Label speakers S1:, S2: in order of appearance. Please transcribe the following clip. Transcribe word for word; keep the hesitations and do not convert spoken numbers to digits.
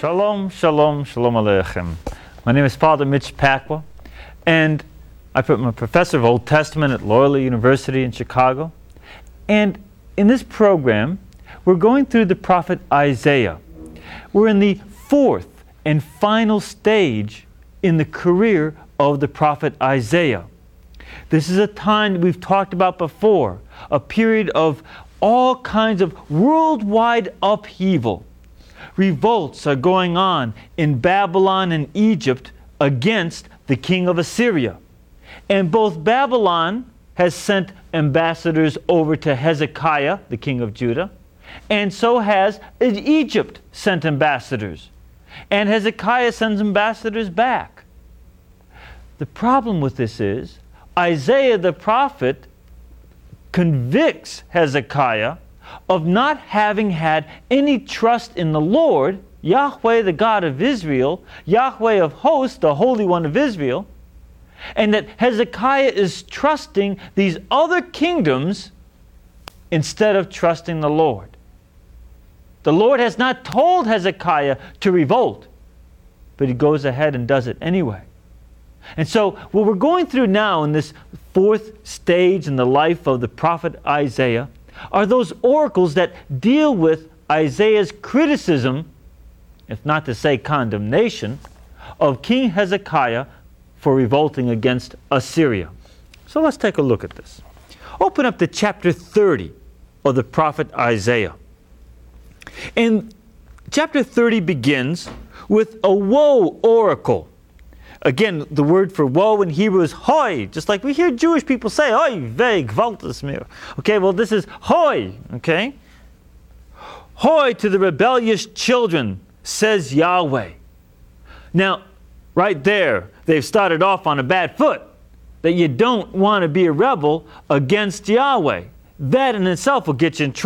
S1: Shalom, shalom, shalom aleichem. My name is Father Mitch Pacwa, and I'm a professor of Old Testament at Loyola University in Chicago. And in this program, we're going through the prophet Isaiah. We're in the fourth and final stage in the career of the prophet Isaiah. This is a time that we've talked about before, a period of all kinds of worldwide upheaval. Revolts are going on in Babylon and Egypt against the king of Assyria. And both Babylon has sent ambassadors over to Hezekiah, the king of Judah, and so has Egypt sent ambassadors. And Hezekiah sends ambassadors back. The problem with this is, Isaiah the prophet convicts Hezekiah of not having had any trust in the Lord, Yahweh the God of Israel, Yahweh of hosts, the Holy One of Israel, and that Hezekiah is trusting these other kingdoms instead of trusting the Lord. The Lord has not told Hezekiah to revolt, but he goes ahead and does it anyway. And so what we're going through now in this fourth stage in the life of the prophet Isaiah are those oracles that deal with Isaiah's criticism, if not to say condemnation, of King Hezekiah for revolting against Assyria. So let's take a look at this. Open up to chapter thirty of the prophet Isaiah. And chapter thirty begins with a woe oracle. Again, the word for woe in Hebrew is hoi, just like we hear Jewish people say, hoi vei gvaltus mir. Okay, well this is hoi, okay? Hoi to the rebellious children, says Yahweh. Now, right there, they've started off on a bad foot, that you don't want to be a rebel against Yahweh. That in itself will get you in trouble.